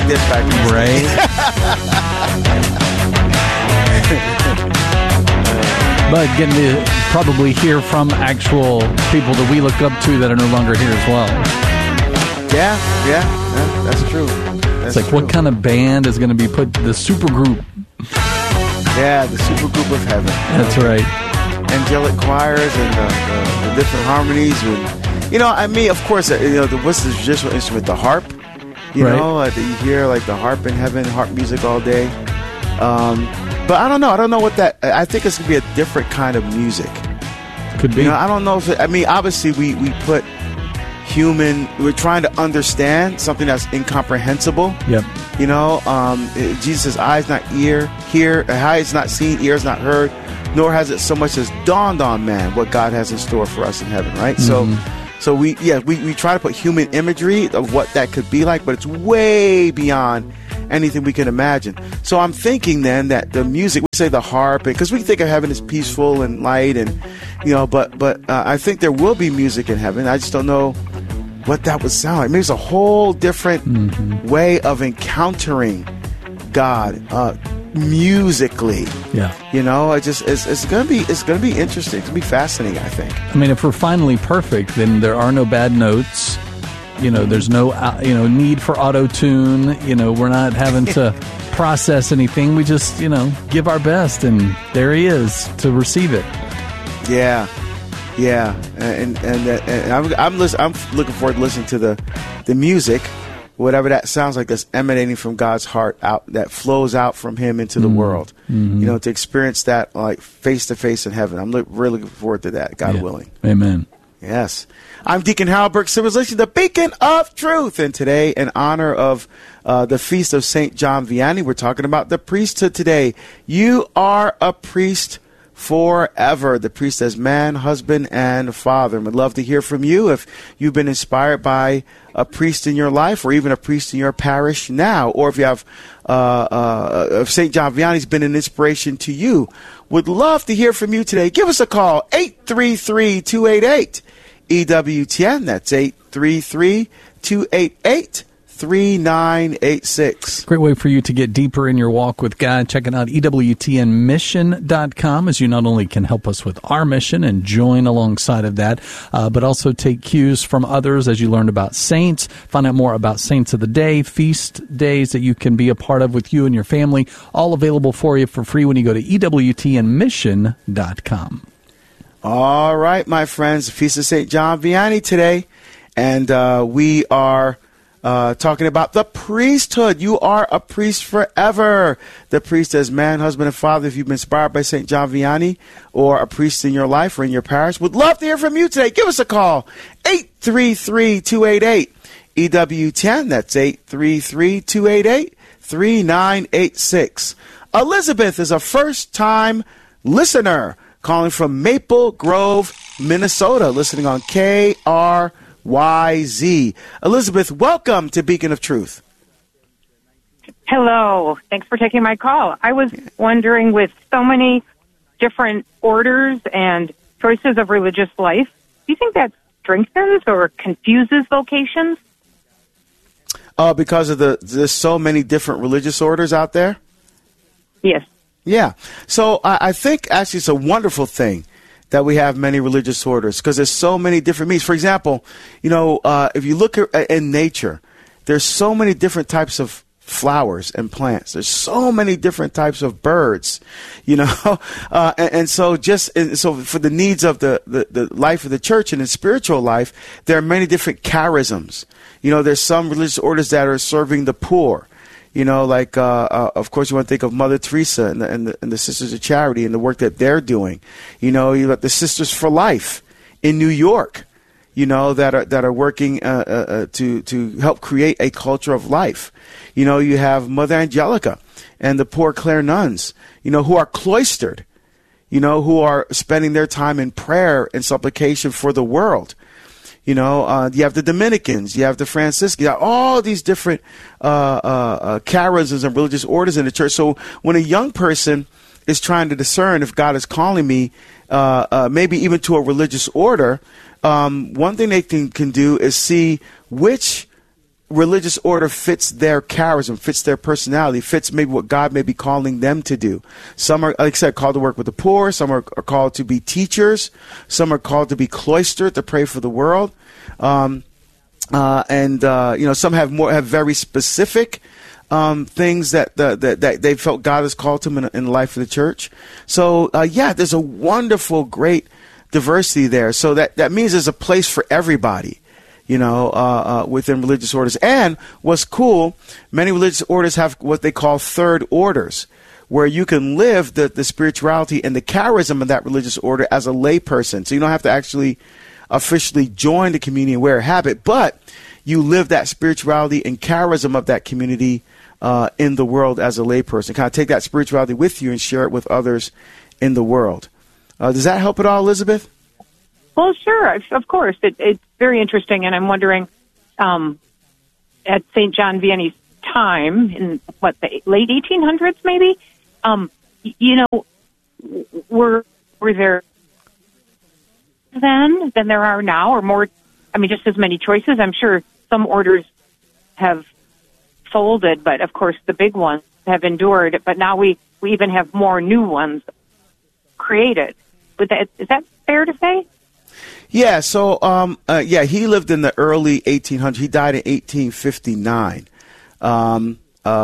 dip back. But getting to probably hear from actual people that we look up to that are no longer here as well. Yeah, that's true. It's like, what kind of band is going to be put, the super group? Yeah, the super group of heaven. That's right. Angelic choirs and the different harmonies. I mean, of course, what's the traditional instrument? The harp. That you hear, like the harp in heaven, harp music all day. But I don't know what that. I think it's gonna be a different kind of music. Could be. I don't know if. Obviously, we put human. We're trying to understand something that's incomprehensible. Yep. Jesus' eyes not hear, eyes not seen, ears not heard, nor has it so much as dawned on man what God has in store for us in heaven. Right. Mm-hmm. So we try to put human imagery of what that could be like, but it's way beyond anything we can imagine. So I'm thinking then that the music, we say the harp, because we think of heaven as peaceful and light, and but I think there will be music in heaven. I just don't know what that would sound like. Maybe it's a whole different way of encountering God musically. Yeah. It's gonna be interesting. It's gonna be fascinating, I think. I mean, if we're finally perfect, then there are no bad notes. There's no need for auto-tune. We're not having to process anything. We just give our best, and there he is to receive it. Yeah, and I'm looking forward to listening to the music, whatever that sounds like, that's emanating from God's heart out, that flows out from Him into the world. Mm-hmm. To experience that like face to face in heaven. I'm really looking forward to that, God willing. Amen. Yes. I'm Deacon Harold Burke Simmons, listening to the Beacon of Truth. And today, in honor of the feast of St. John Vianney, we're talking about the priesthood today. You are a priest forever. The priest as man, husband, and father. And we'd love to hear from you if you've been inspired by a priest in your life, or even a priest in your parish now, or if you have if St. John Vianney's been an inspiration to you. Would love to hear from you today. Give us a call, 833-288 EWTN. That's 833-288-3986. Great way for you to get deeper in your walk with God. Checking out EWTNmission.com, as you not only can help us with our mission and join alongside of that, but also take cues from others as you learn about saints, find out more about saints of the day, feast days that you can be a part of with you and your family, all available for you for free when you go to EWTNmission.com. All right, my friends, the Feast of St. John Vianney today, and we are talking about the priesthood. You are a priest forever. The priest as man, husband, and father. If you've been inspired by St. John Vianney, or a priest in your life or in your parish, would love to hear from you today. Give us a call, 833-288 EWTN. That's 833-288-3986. Elizabeth is a first-time listener calling from Maple Grove, Minnesota, listening on KRYZ. Elizabeth, welcome to Beacon of Truth. Hello. Thanks for taking my call. I was wondering, with so many different orders and choices of religious life, do you think that strengthens or confuses vocations? Because of there's so many different religious orders out there? Yes. Yeah. So I think actually it's a wonderful thing that we have many religious orders, because there's so many different means. For example, if you look in nature, there's so many different types of flowers and plants. There's so many different types of birds, and so for the needs of the life of the church and in spiritual life, there are many different charisms. There's some religious orders that are serving the poor. Of course, you want to think of Mother Teresa and the Sisters of Charity and the work that they're doing. You got the Sisters for Life in New York, that are working to help create a culture of life. You have Mother Angelica and the Poor Clare nuns, who are cloistered, who are spending their time in prayer and supplication for the world. You have the Dominicans, you have the Franciscans, you have all these different charisms and religious orders in the church. So when a young person is trying to discern if God is calling me, maybe even to a religious order, one thing they can do is see which religious order fits their charism, fits their personality, fits maybe what God may be calling them to do. Some are, like I said, called to work with the poor. Some are called to be teachers. Some are called to be cloistered, to pray for the world. Some have very specific things that they felt God has called them in the life of the church. So, there's a wonderful, great diversity there. So that means there's a place for everybody, within religious orders. And what's cool, many religious orders have what they call third orders, where you can live the spirituality and the charism of that religious order as a lay person. So you don't have to actually officially join the community and wear a habit, but you live that spirituality and charism of that community in the world as a lay person. Kind of take that spirituality with you and share it with others in the world. Does that help at all, Elizabeth? Well, sure, of course. It's very interesting, and I'm wondering, at St. John Vianney's time, in the late 1800s, maybe, were there then than there are now, or more? I mean, just as many choices. I'm sure some orders have folded, but of course the big ones have endured. But now we even have more new ones created. Is that fair to say? Yeah. So, he lived in the early 1800s. He died in 1859. And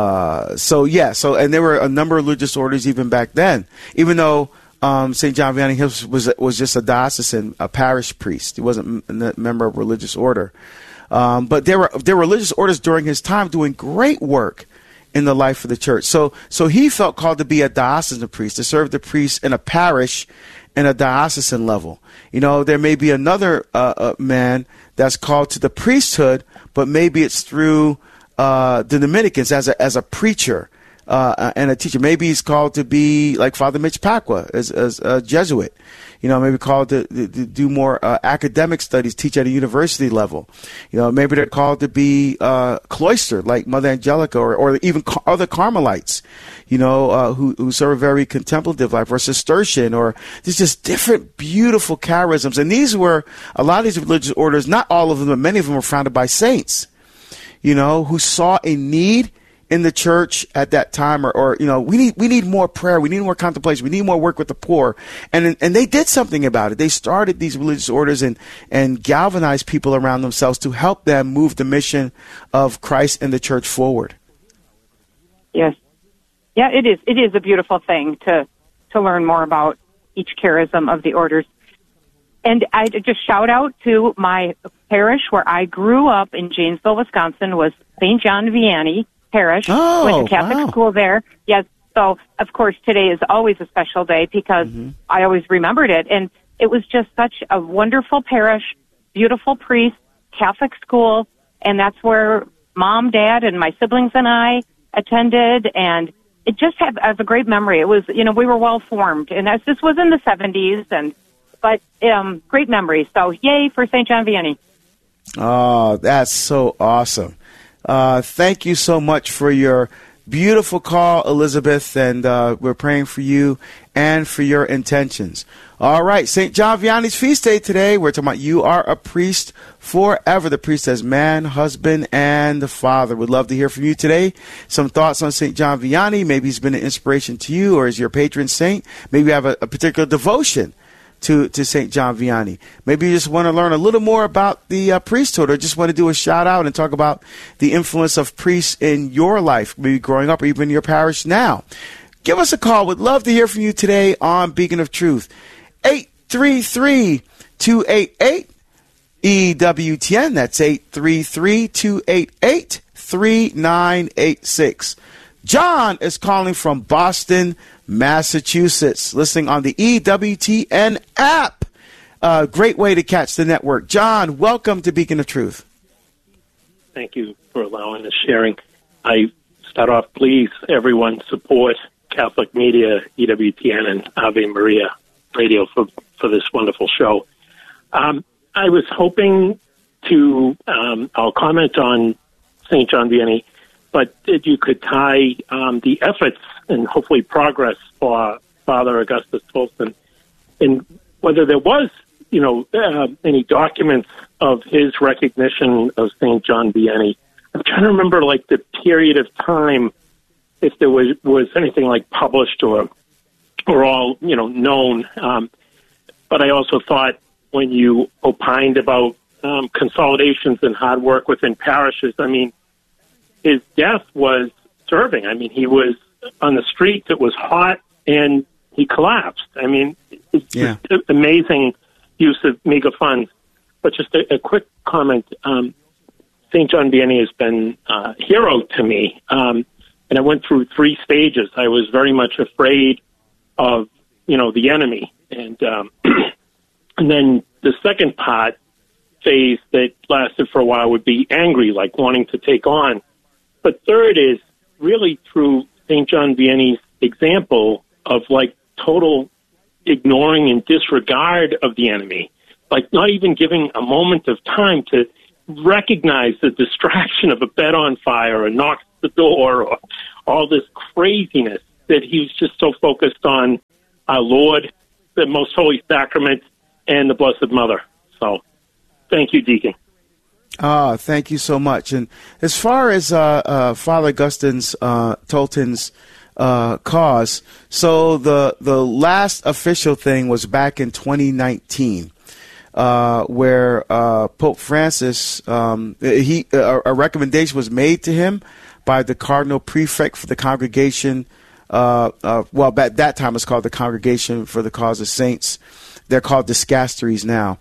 there were a number of religious orders even back then, even though St. John Vianney was just a diocesan, a parish priest. He wasn't a member of a religious order. But there were religious orders during his time doing great work in the life of the church. So he felt called to be a diocesan priest, to serve the priest in a parish and a diocesan level. There may be another man that's called to the priesthood, but maybe it's through the Dominicans as a preacher and a teacher. Maybe he's called to be like Father Mitch Pacwa as a Jesuit. Maybe called to do more academic studies, teach at a university level. Maybe they're called to be cloistered, like Mother Angelica, or even other Carmelites, who serve a very contemplative life, or Cistercian, or there's just different beautiful charisms. And a lot of these religious orders, not all of them, but many of them were founded by saints, who saw a need in the church at that time, or we need more prayer, we need more contemplation, we need more work with the poor, and they did something about it. They started these religious orders and galvanized people around themselves to help them move the mission of Christ and the church forward. Yes, yeah, it is. It is a beautiful thing to learn more about each charism of the orders. And I just shout out to my parish where I grew up in Janesville, Wisconsin, was St. John Vianney Parish. Went to Catholic school there. Yes. So, of course, today is always a special day because I always remembered it. And it was just such a wonderful parish, beautiful priest, Catholic school. And that's where Mom, Dad, and my siblings and I attended. And it just had a great memory. It was, we were well formed. And this was in the 70s. But great memories. So, yay for St. John Vianney. Oh, that's so awesome. Thank you so much for your beautiful call, Elizabeth, and we're praying for you and for your intentions. All right, St. John Vianney's feast day today. We're talking about you are a priest forever. The priest as man, husband, and the father. We'd love to hear from you today. Some thoughts on St. John Vianney. Maybe he's been an inspiration to you, or is your patron saint. Maybe you have a particular devotion to St. John Vianney. Maybe you just want to learn a little more about the priesthood, or just want to do a shout out and talk about the influence of priests in your life, maybe growing up or even in your parish now. Give us a call. We'd love to hear from you today on Beacon of Truth. 833-288-EWTN. That's 833-288-3986. John is calling from Boston, Massachusetts, listening on the EWTN app. Great way to catch the network. John, welcome to Beacon of Truth. Thank you for allowing us sharing. I start off, please, everyone support Catholic Media, EWTN, and Ave Maria Radio for this wonderful show. I was hoping to, I'll comment on St. John Vianney, but that you could tie the efforts and hopefully progress for Father Augustus Tolson, in whether there was, any documents of his recognition of St. John Vianney. I'm trying to remember like the period of time, if there was anything like published or all, known. But I also thought when you opined about consolidations and hard work within parishes, I mean, his death was serving. I mean, he was on the streets, it was hot, and he collapsed. I mean, it's just amazing use of MEGA funds. But just a quick comment, St. John Vianney has been a hero to me. And I went through 3 stages. I was very much afraid of, the enemy. And and then the second phase that lasted for a while would be angry, like wanting to take on. But third is really through St. John Vianney's example of like total ignoring and disregard of the enemy, like not even giving a moment of time to recognize the distraction of a bed on fire or knock at the door or all this craziness, that he was just so focused on our Lord, the Most Holy Sacrament, and the Blessed Mother. So thank you, Deacon. Thank you so much. And as far as Father Augustin's Tolton's cause, so the last official thing was back in 2019, where Pope Francis, a recommendation was made to him by the Cardinal Prefect for the Congregation. At that time it was called the Congregation for the Cause of Saints. They're called dicasteries now.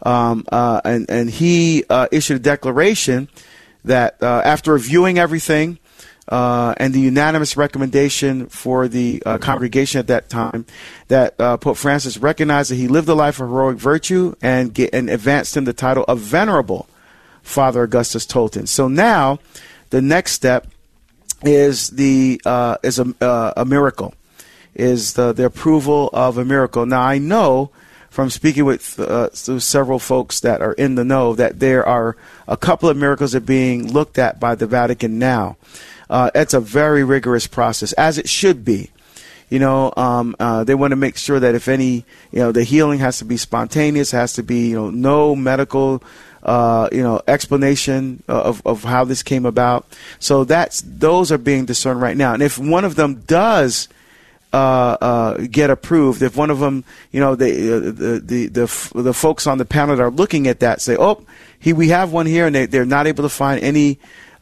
And he issued a declaration that after reviewing everything and the unanimous recommendation for the congregation at that time, that Pope Francis recognized that he lived a life of heroic virtue and advanced him the title of Venerable Father Augustus Tolton. So now the next step is a miracle, is the approval of a miracle. Now I know from speaking with several folks that are in the know that there are a couple of miracles that are being looked at by the Vatican now. It's a very rigorous process, as it should be. They want to make sure that if any, the healing has to be spontaneous, has to be, no medical, explanation of how this came about. So those are being discerned right now. And if one of them does get approved, if one of them, the folks on the panel that are looking at that say, we have one here, and they're not able to find any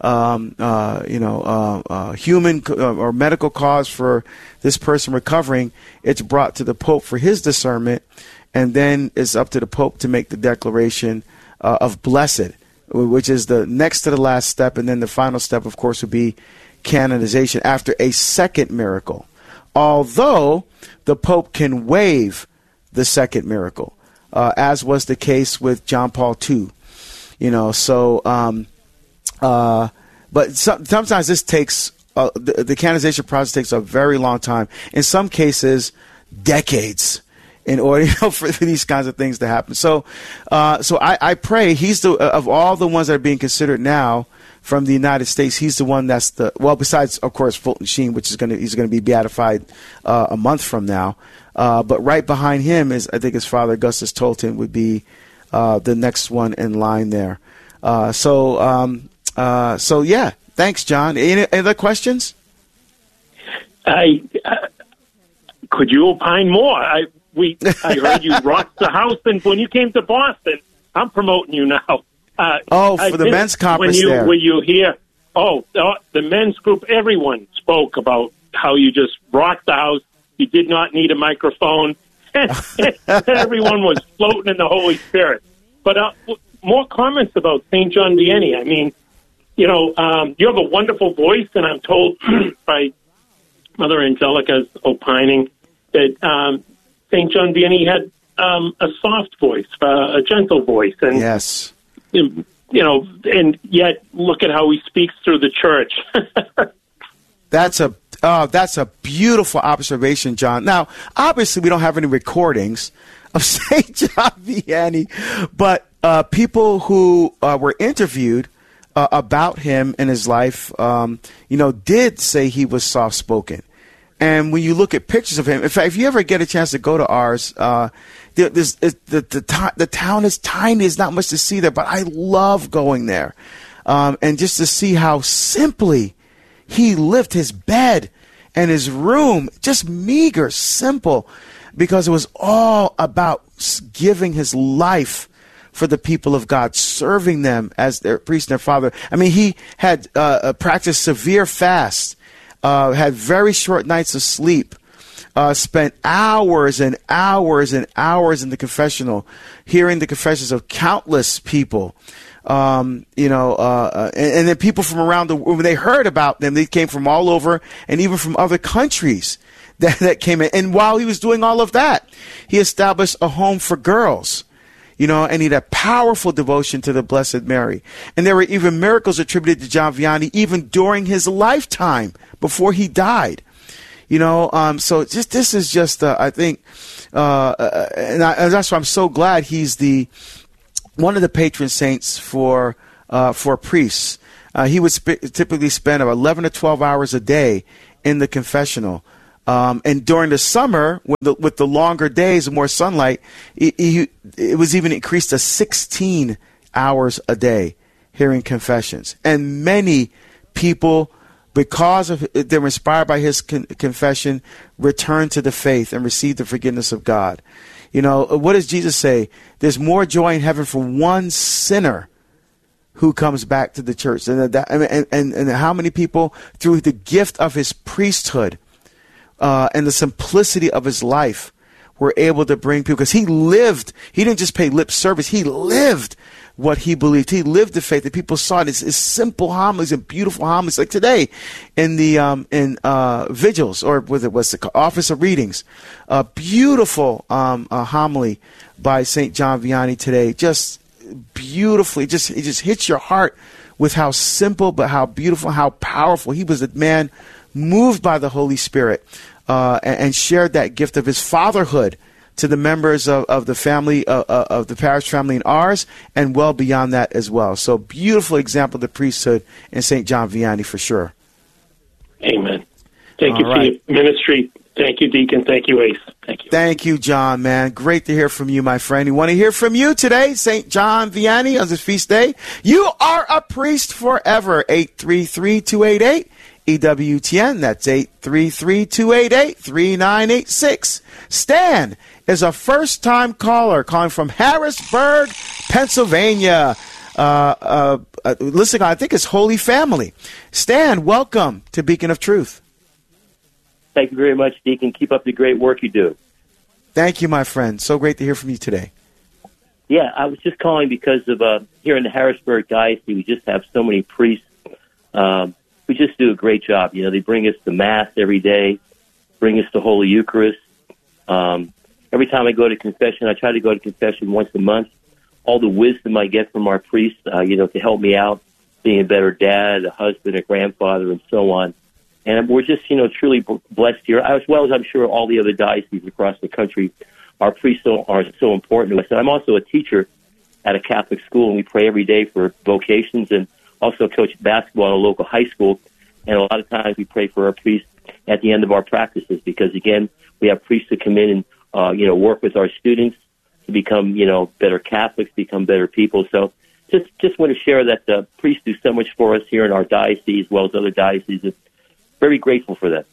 human or medical cause for this person recovering, it's brought to the Pope for his discernment, and then it's up to the Pope to make the declaration of blessed, which is the next to the last step, and then the final step, of course, would be canonization after a second miracle. Although the Pope can waive the second miracle, as was the case with John Paul II. But sometimes this takes, the canonization process takes a very long time. In some cases, decades, in order for these kinds of things to happen. So I pray he's of all the ones that are being considered now from the United States, he's the one that's besides, of course, Fulton Sheen, which he's going to be beatified a month from now. But right behind him I think his Father Augustus Tolton would be the next one in line there. So yeah, thanks, John. Any other questions? Could you opine more? I heard you rocked the house, and when you came to Boston, I'm promoting you now. For the men's conference Were you here? The men's group, everyone spoke about how you just rocked the house. You did not need a microphone. Everyone was floating in the Holy Spirit. But more comments about St. John Vianney. I mean, you have a wonderful voice, and I'm told by Mother Angelica's opining that St. John Vianney had a soft voice, a gentle voice. And yes. And yet look at how he speaks through the church. That's a beautiful observation, John. Now, obviously, we don't have any recordings of St. John Vianney, but people who were interviewed about him and his life, did say he was soft-spoken. And when you look at pictures of him, in fact, if you ever get a chance to go to ours, the town is tiny. There's not much to see there, but I love going there. And just to see how simply he lived, his bed and his room, just meager, simple, because it was all about giving his life for the people of God, serving them as their priest and their father. I mean, he had practiced severe fasts, had very short nights of sleep, spent hours and hours and hours in the confessional, hearing the confessions of countless people. And then people from around the world, when they heard about them, they came from all over and even from other countries that came in. And while he was doing all of that, he established a home for girls, and he had a powerful devotion to the Blessed Mary. And there were even miracles attributed to John Vianney even during his lifetime before he died. So this is just, I think, and that's why I'm so glad he's one of the patron saints for priests. He would typically spend about 11 to 12 hours a day in the confessional. And during the summer, with the longer days and more sunlight, it was even increased to 16 hours a day hearing confessions. And many people, because they were inspired by his confession, returned to the faith and received the forgiveness of God. What does Jesus say? There's more joy in heaven for one sinner who comes back to the church. And how many people, through the gift of his priesthood and the simplicity of his life, were able to bring people, because he didn't just pay lip service, he lived what he believed. He lived the faith that people saw in his simple homilies and beautiful homilies, like today in the vigils, or was the office of readings, a beautiful homily by St. John Vianney today, just beautifully, it just hits your heart with how simple, but how beautiful, how powerful. He was a man moved by the Holy Spirit, and shared that gift of his fatherhood to the members of the family, of the parish family and ours, and well beyond that as well. So beautiful example of the priesthood in St. John Vianney for sure. Amen. Thank you for your ministry. Thank you, Deacon. Thank you, Ace. Thank you. Thank you, John, man. Great to hear from you, my friend. We want to hear from you today, St. John Vianney, on this feast day. You are a priest forever. 833-288. EWTN, that's 833-288-3986. Stan is a first-time caller calling from Harrisburg, Pennsylvania. Listen, I think it's Holy Family. Stan, welcome to Beacon of Truth. Thank you very much, Deacon. Keep up the great work you do. Thank you, my friend. So great to hear from you today. Yeah, I was just calling because of here in the Harrisburg Diocese, we just have so many priests. We just do a great job. They bring us to Mass every day, bring us to Holy Eucharist. Every time I go to confession, I try to go to confession once a month. All the wisdom I get from our priests, to help me out, being a better dad, a husband, a grandfather, and so on. And we're just, truly blessed here, as well as I'm sure all the other dioceses across the country. Our priests are so important to us. And I'm also a teacher at a Catholic school, and we pray every day for vocations, and also coach basketball at a local high school. And a lot of times we pray for our priests at the end of our practices, because, again, we have priests that come in and, work with our students to become, better Catholics, become better people. So just want to share that the priests do so much for us here in our diocese, as well as other dioceses. Very grateful for that.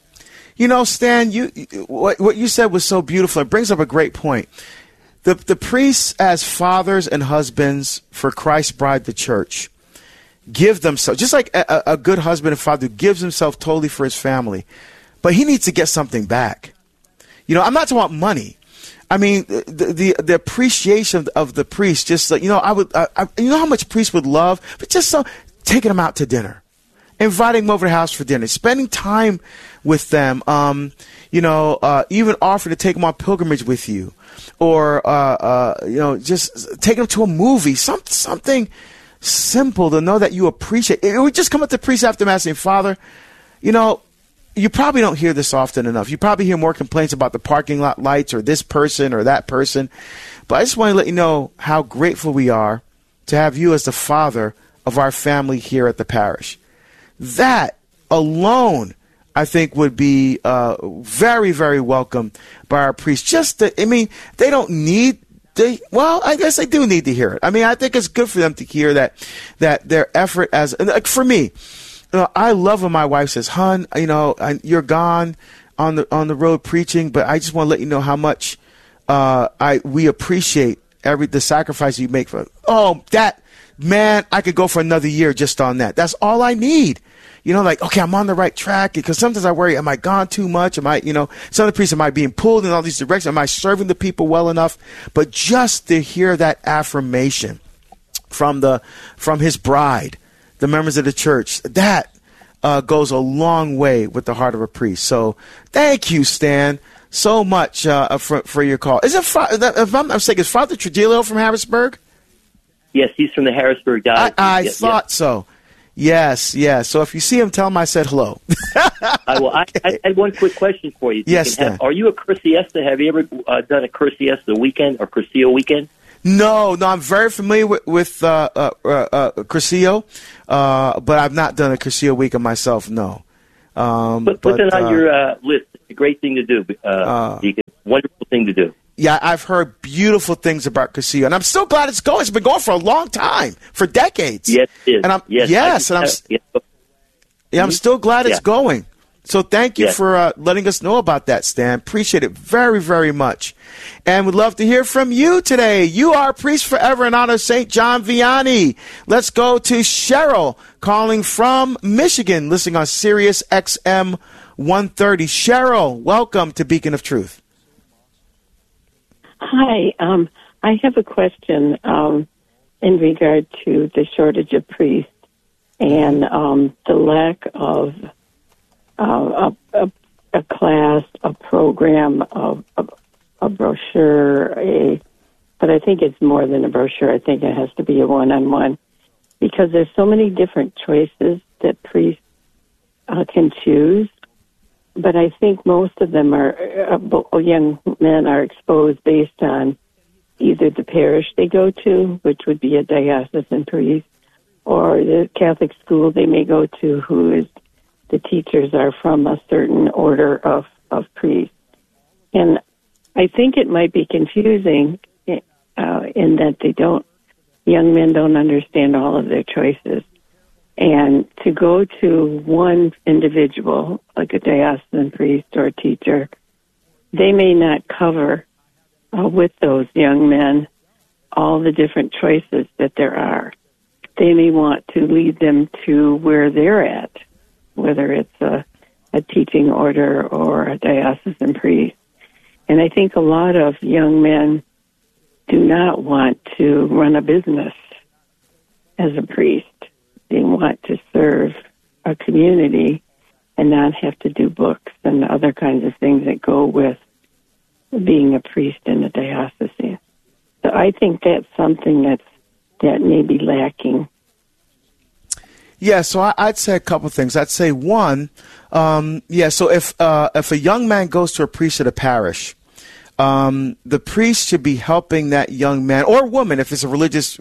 Stan, what you said was so beautiful. It brings up a great point. The priests, as fathers and husbands for Christ's bride, the church, give themselves, just like a good husband and father who gives himself totally for his family, but he needs to get something back. I'm not talking about money. I mean, the appreciation of the priest, just like, I would, how much priests would love, but just taking them out to dinner, inviting them over to the house for dinner, spending time with them, even offering to take them on pilgrimage with you, or, just taking them to a movie, something simple to know that you appreciate. It would just come up to priest after Mass saying, Father, you probably don't hear this often enough. You probably hear more complaints about the parking lot lights or this person or that person. But I just want to let you know how grateful we are to have you as the father of our family here at the parish. That alone, I think, would be very, very welcome by our priests. They don't need I guess they do need to hear it. I mean, I think it's good for them to hear that their effort like for me, I love when my wife says, "Hun, you're gone on the road preaching, but I just want to let you know how much we appreciate the sacrifice you make for." Oh, that man, I could go for another year just on that. That's all I need. Like, okay, I'm on the right track, because sometimes I worry, am I gone too much? Some of the priests, am I being pulled in all these directions? Am I serving the people well enough? But just to hear that affirmation from his bride, the members of the church, that goes a long way with the heart of a priest. So thank you, Stan, so much for your call. Is it, if I'm mistaken, is Father Trujillo from Harrisburg? Yes, he's from the Harrisburg Diocese. I thought so. Yes. So if you see him, tell him I said hello. I will. I had one quick question for you. Yes, are you a Cursiesta? Have you ever done a Cursiesta weekend or Cursillo weekend? No, I'm very familiar with Cursillo, but I've not done a Cursillo weekend myself, no. Put that on your list. It's a great thing to do. Wonderful thing to do. Yeah, I've heard beautiful things about Cursillo, and I'm so glad it's going. It's been going for a long time, for decades. Yes, it is. And I'm still glad it's going. So thank you for letting us know about that, Stan. Appreciate it very, very much. And we'd love to hear from you today. You are a priest forever in honor of St. John Vianney. Let's go to Cheryl, calling from Michigan, listening on Sirius XM 130. Cheryl, welcome to Beacon of Truth. Hi, I have a question in regard to the shortage of priests and the lack of a class, a program, a brochure, but I think it's more than a brochure. I think it has to be a one-on-one, because there's so many different choices that priests can choose. But I think most of them young men are exposed based on either the parish they go to, which would be a diocesan priest, or the Catholic school they may go to, the teachers are from a certain order of priests. And I think it might be confusing in that young men don't understand all of their choices. And to go to one individual, like a diocesan priest or a teacher, they may not cover with those young men all the different choices that there are. They may want to lead them to where they're at, whether it's a teaching order or a diocesan priest. And I think a lot of young men do not want to run a business as a priest. They want to serve a community and not have to do books and other kinds of things that go with being a priest in a diocese. So I think that's something that may be lacking. Yeah, so I'd say a couple things. I'd say one, so if a young man goes to a priest at a parish, the priest should be helping that young man or woman, if it's a religious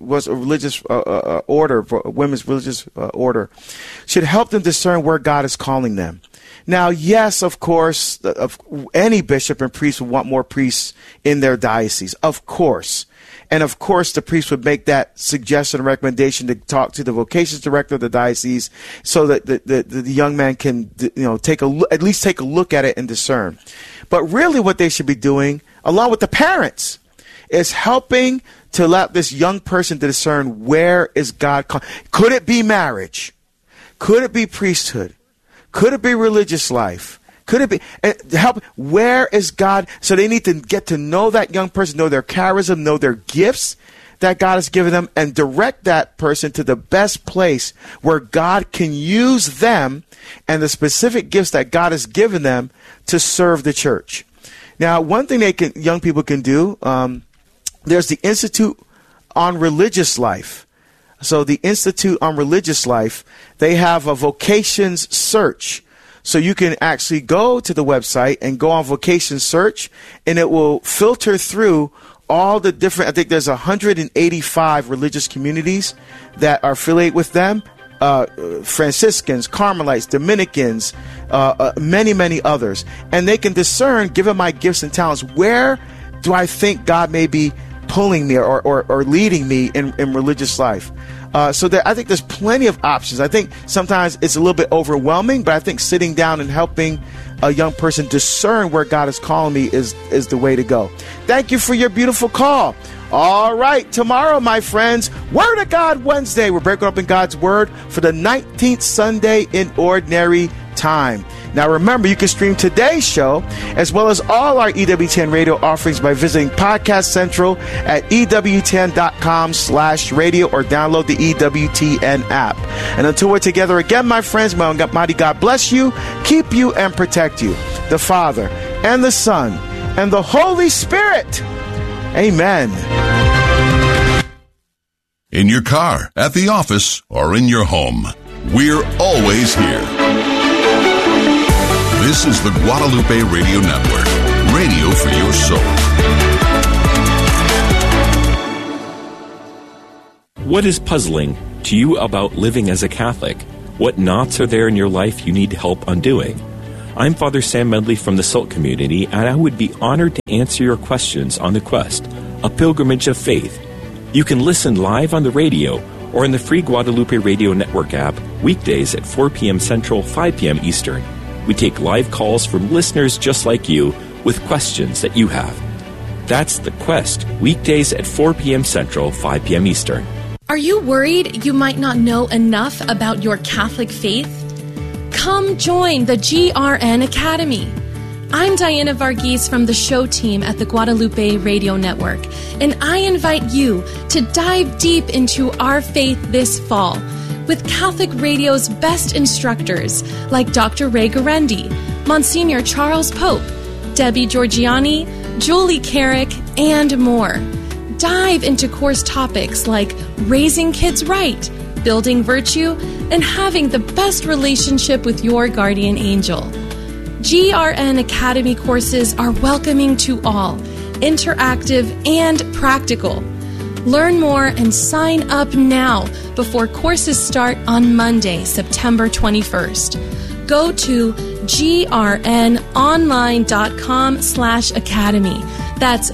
order, women's religious order, should help them discern where God is calling them. Now, yes, of course, any bishop and priest would want more priests in their diocese, of course. And of course, the priest would make that suggestion or recommendation to talk to the vocations director of the diocese, so that the young man can, at least take a look at it and discern. But really, what they should be doing, along with the parents, is helping to let this young person to discern where is God calling. Could it be marriage? Could it be priesthood? Could it be religious life? Could it be help? Where is God? So they need to get to know that young person, know their charism, know their gifts that God has given them, and direct that person to the best place where God can use them and the specific gifts that God has given them to serve the church. Now, one thing young people can do, there's the Institute on Religious Life. So the Institute on Religious Life, they have a vocations search. So you can actually go to the website and go on vocations search, and it will filter through all the different, I think there's 185 religious communities that are affiliated with them. Franciscans, Carmelites, Dominicans, many, many others. And they can discern, given my gifts and talents, where do I think God may be pulling me or leading me in religious life. So I think there's plenty of options. I think sometimes it's a little bit overwhelming, but I think sitting down and helping a young person discern where God is calling me is the way to go. Thank you for your beautiful call. All right, tomorrow, my friends, Word of God Wednesday. We're breaking up in God's Word for the 19th Sunday in Ordinary Time. Now, remember, you can stream today's show as well as all our EWTN radio offerings by visiting Podcast Central at EWTN.com/radio or download the EWTN app. And until we're together again, my friends, may Almighty God bless you, keep you, and protect you. The Father and the Son and the Holy Spirit. Amen. In your car, at the office, or in your home, we're always here. This is the Guadalupe Radio Network, radio for your soul. What is puzzling to you about living as a Catholic? What knots are there in your life you need help undoing? I'm Father Sam Medley from the SALT community, and I would be honored to answer your questions on The Quest, a pilgrimage of faith. You can listen live on the radio or in the free Guadalupe Radio Network app weekdays at 4 p.m. Central, 5 p.m. Eastern. We take live calls from listeners just like you with questions that you have. That's The Quest, weekdays at 4 p.m. Central, 5 p.m. Eastern. Are you worried you might not know enough about your Catholic faith? Come join the GRN Academy. I'm Diana Varghese from the show team at the Guadalupe Radio Network, and I invite you to dive deep into our faith this fall with Catholic Radio's best instructors like Dr. Ray Guarendi, Monsignor Charles Pope, Debbie Georgiani, Julie Carrick, and more. Dive into course topics like raising kids right, building virtue, and having the best relationship with your guardian angel. GRN Academy courses are welcoming to all, interactive and practical. Learn more and sign up now before courses start on Monday, September 21st. Go to grnonline.com/academy. That's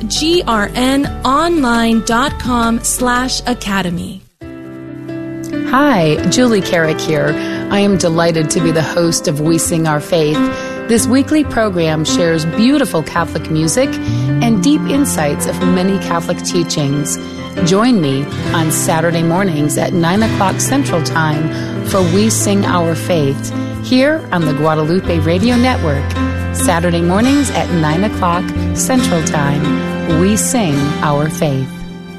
grnonline.com/academy. Hi, Julie Carrick here. I am delighted to be the host of We Sing Our Faith. This weekly program shares beautiful Catholic music and deep insights of many Catholic teachings. Join me on Saturday mornings at 9 o'clock Central Time for We Sing Our Faith here on the Guadalupe Radio Network. Saturday mornings at 9 o'clock Central Time. We Sing Our Faith.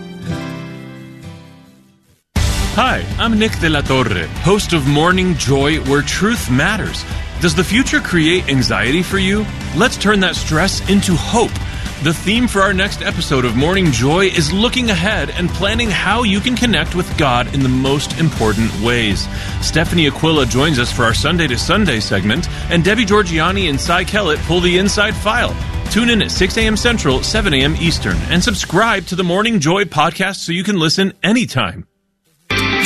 Hi, I'm Nick de la Torre, host of Morning Joy, where truth matters. Does the future create anxiety for you? Let's turn that stress into hope. The theme for our next episode of Morning Joy is looking ahead and planning how you can connect with God in the most important ways. Stephanie Aquila joins us for our Sunday to Sunday segment, and Debbie Georgiani and Cy Kellett pull the inside file. Tune in at 6 a.m. Central, 7 a.m. Eastern, and subscribe to the Morning Joy podcast so you can listen anytime.